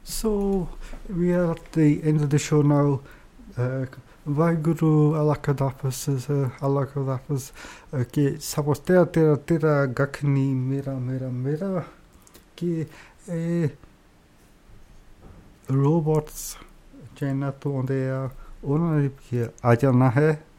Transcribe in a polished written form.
So we are at the end of the show now. Waiguru alakadapas is alakadapas. Okay, sapos tera gakni mera ki robots China तो ओंदे या उन्होंने भी आ जाना है